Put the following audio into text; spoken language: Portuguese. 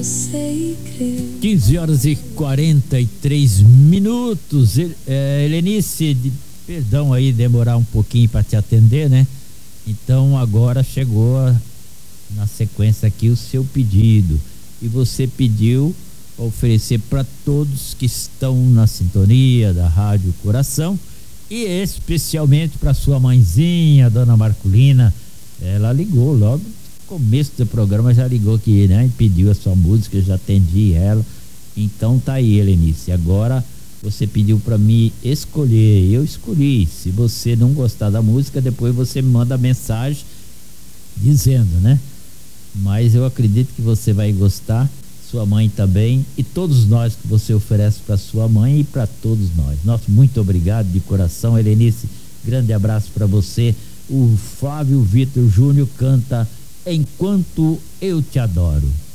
você e crer. 15h43. Helenice, perdão aí demorar um pouquinho para te atender, né? Então agora chegou na sequência aqui o seu pedido. E você pediu para oferecer para todos que estão na sintonia da Rádio Coração e especialmente para sua mãezinha, dona Marculina. Ela ligou logo no começo do programa, já ligou aqui, né? E pediu a sua música, eu já atendi ela. Então tá aí, Helenice. Agora você pediu para mim escolher, eu escolhi. Se você não gostar da música, depois você me manda mensagem dizendo, né? Mas eu acredito que você vai gostar, sua mãe também e todos nós que você oferece para sua mãe e para todos nós. Nosso muito obrigado de coração, Helenice. Grande abraço para você. O Flávio Vitor Júnior canta Enquanto Eu Te Adoro.